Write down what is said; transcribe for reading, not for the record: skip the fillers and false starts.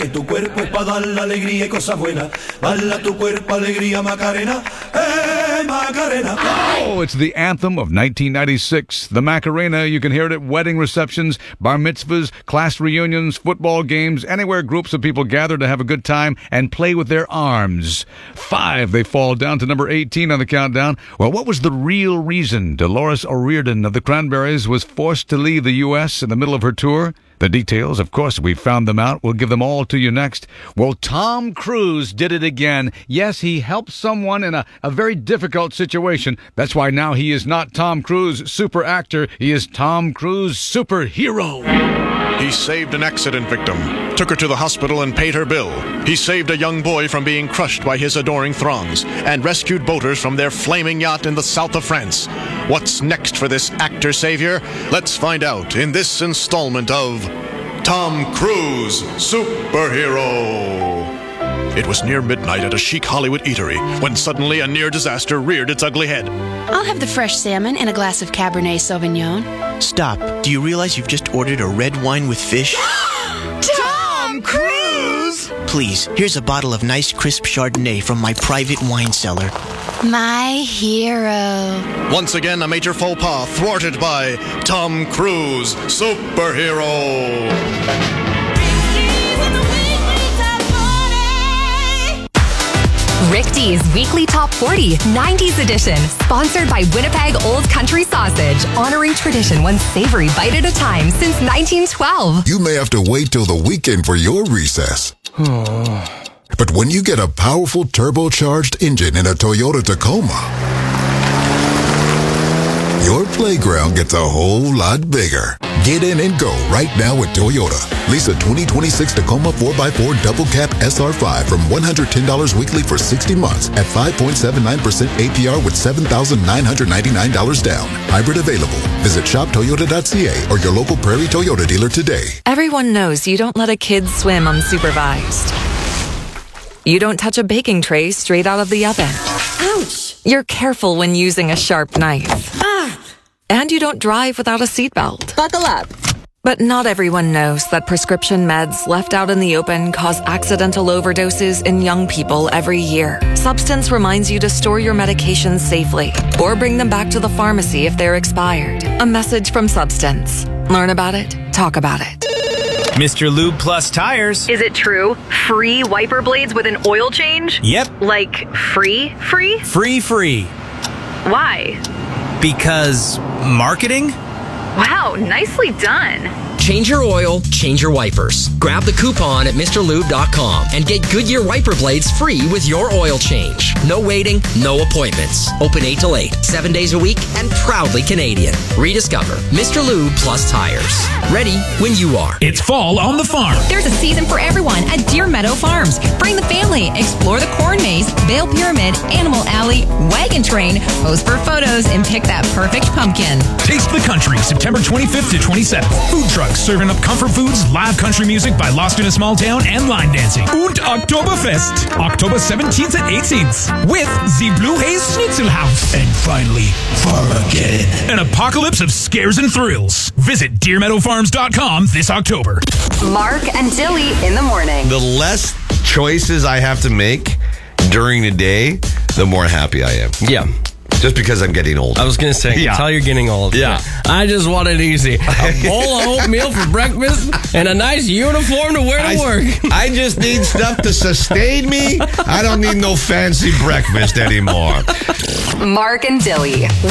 que tu cuerpo es para dar la alegría y cosas buenas. Bala tu cuerpo, alegría, Macarena, Macarena. Oh, it's the anthem of 1996. The Macarena. You can hear it at wedding receptions, bar mitzvahs, class reunions, football games, anywhere groups of people gather to have a good time and play with their arms. 5, they fall down to number 18 on the countdown. Well, what was the real reason Dolores O'Riordan of the Cranberries was forced to leave the U.S. in the middle of her tour? The details, of course, we found them out. We'll give them all to you next. Well, Tom Cruise did it again. Yes, he helped someone in a very difficult situation. That's why now he is not Tom Cruise, super actor. He is Tom Cruise, superhero. He saved an accident victim, took her to the hospital and paid her bill. He saved a young boy from being crushed by his adoring throngs and rescued boaters from their flaming yacht in the south of France. What's next for this actor savior? Let's find out in this installment of Tom Cruise, Superhero. It was near midnight at a chic Hollywood eatery when suddenly a near disaster reared its ugly head. I'll have the fresh salmon and a glass of Cabernet Sauvignon. Stop. Do you realize you've just ordered a red wine with fish? Tom Cruise! Please, here's a bottle of nice crisp Chardonnay from my private wine cellar. My hero. Once again, a major faux pas thwarted by Tom Cruise, Superhero. Rick D's Weekly Top 40 90s edition, sponsored by Winnipeg Old Country Sausage, honoring tradition one savory bite at a time since 1912. You may have to wait till the weekend for your recess. But when you get a powerful turbocharged engine in a Toyota Tacoma, your playground gets a whole lot bigger. Get in and go right now at Toyota. Lease a 2026 Tacoma 4x4 Double Cab SR5 from $110 weekly for 60 months at 5.79% APR with $7,999 down. Hybrid available. Visit shoptoyota.ca or your local Prairie Toyota dealer today. Everyone knows you don't let a kid swim unsupervised. You don't touch a baking tray straight out of the oven. Ouch! You're careful when using a sharp knife. And you don't drive without a seatbelt. Buckle up. But not everyone knows that prescription meds left out in the open cause accidental overdoses in young people every year. Substance reminds you to store your medications safely or bring them back to the pharmacy if they're expired. A message from Substance. Learn about it. Talk about it. Mr. Lube Plus Tires. Is it true? Free wiper blades with an oil change? Yep. Like free? Free. Why? Because marketing? Wow, nicely done. Change your oil, change your wipers. Grab the coupon at MrLube.com and get Goodyear wiper blades free with your oil change. No waiting, no appointments. Open 8 till 8, 7 days a week, and proudly Canadian. Rediscover Mr. Lube Plus Tires. Ready when you are. It's fall on the farm. There's a season for everyone at Deer Meadow Farms. Bring the family, explore the corn maze, Vale Pyramid, Animal Alley, Wagon Train, pose for photos, and pick that perfect pumpkin. Taste the Country, September 25th to 27th. Food trucks serving up comfort foods, live country music by Lost in a Small Town, and line dancing. Und Oktoberfest, October 17th and 18th, with the Blue Haze Schnitzelhaus. And finally, Farmageddon, an apocalypse of scares and thrills. Visit DeerMeadowFarms.com this October. Mark and Dilly in the morning. The less choices I have to make during the day, the more happy I am. Yeah. Just because I'm getting old. I was going to say, Yeah. tell you're getting old. Yeah. I just want it easy. A bowl of oatmeal for breakfast and a nice uniform to wear to work. I just need stuff to sustain me. I don't need no fancy breakfast anymore. Mark and Dilly,